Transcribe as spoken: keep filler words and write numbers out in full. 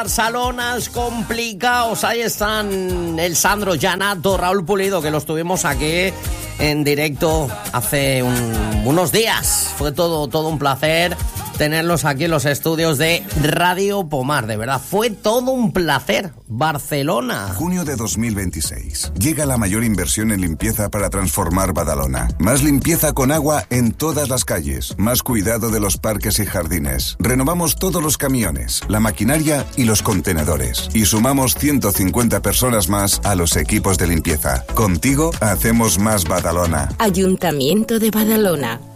Barcelonas complicados, ahí están el Sandro Llanato, Raúl Pulido, que los tuvimos aquí en directo hace un, unos días. Fue todo, todo un placer tenerlos aquí en los estudios de Radio Pomar, de verdad, fue todo un placer. Barcelona. Junio de dos mil veintiséis. Llega la mayor inversión en limpieza para transformar Badalona. Más limpieza con agua en todas las calles. Más cuidado de los parques y jardines. Renovamos todos los camiones, la maquinaria y los contenedores. Y sumamos ciento cincuenta personas más a los equipos de limpieza. Contigo hacemos más Badalona. Ayuntamiento de Badalona.